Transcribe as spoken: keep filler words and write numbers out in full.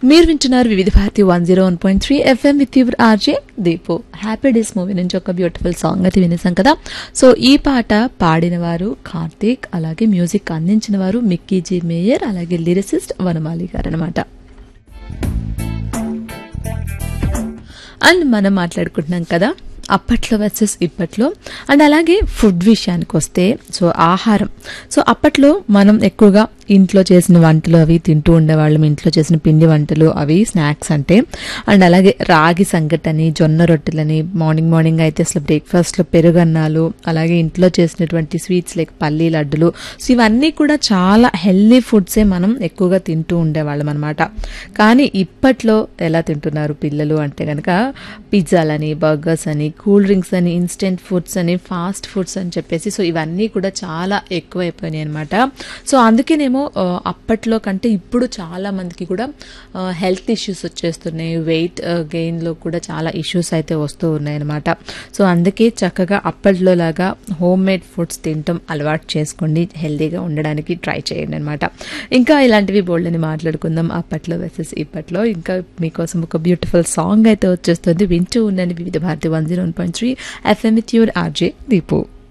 మీరు వింటున్నారు వివిధ Bharati one zero one point three FM with your RJ Deepu. Happy days movie నుంచి ఒక బ్యూటిఫుల్ సాంగ్ అయితే వినేసాం కదా. సో ఈ పాట పాడిన వారు కార్తీక్, అలాగే మ్యూజిక్ అందించిన వారు మిక్కీ జీ మేయర్, అలాగే లిరిసిస్ట్ వనమాలి గారు అనమాట. అండ్ మనం మాట్లాడుకుంటున్నాం కదా అప్పట్లో వర్సెస్ ఇప్పట్లో. అండ్ అలాగే ఫుడ్ విషయానికి వస్తే, సో ఆహారం, సో అప్పట్లో మనం ఎక్కువగా ఇంట్లో చేసిన వంటలు అవి తింటూ ఉండేవాళ్ళం. ఇంట్లో చేసిన పిండి వంటలు అవి స్నాక్స్ అంటే. అండ్ అలాగే రాగి సంగటని, జొన్న రొట్టెలని, మార్నింగ్ మార్నింగ్ అయితే అసలు బ్రేక్ఫాస్ట్లో పెరుగన్నాలు, అలాగే ఇంట్లో చేసినటువంటి స్వీట్స్ లైక్ పల్లీ లడ్డులు. సో ఇవన్నీ కూడా చాలా హెల్దీ ఫుడ్సే మనం ఎక్కువగా తింటూ ఉండేవాళ్ళం అనమాట. కానీ ఇప్పట్లో ఎలా తింటున్నారు పిల్లలు అంటే కనుక పిజ్జాలని, బర్గర్స్ అని, కూల్ డ్రింక్స్ అని, ఇన్స్టెంట్ ఫుడ్స్ అని, ఫాస్ట్ ఫుడ్స్ అని చెప్పేసి సో ఇవన్నీ కూడా చాలా ఎక్కువైపోయినాయి అనమాట. సో అందుకేనేమో అప్పట్లో కంటే ఇప్పుడు చాలా మందికి కూడా హెల్త్ ఇష్యూస్ వచ్చేస్తున్నాయి. వెయిట్ గెయిన్లో కూడా చాలా ఇష్యూస్ అయితే వస్తూ ఉన్నాయి అనమాట. సో అందుకే చక్కగా అప్పట్లో లాగా హోమ్ మేడ్ ఫుడ్స్ తినటం అలవాటు చేసుకోండి, హెల్తీగా ఉండడానికి ట్రై చేయండి అనమాట. ఇంకా ఇలాంటివి బోల్డ్ని మాట్లాడుకుందాం అప్పట్లో వర్సెస్ ఇప్పట్లో. ఇంకా మీకోసం ఒక బ్యూటిఫుల్ సాంగ్ అయితే వచ్చేస్తుంది, వింటూ ఉండండి వివిధ Bharati one zero one point three FM with your RJ Deepu.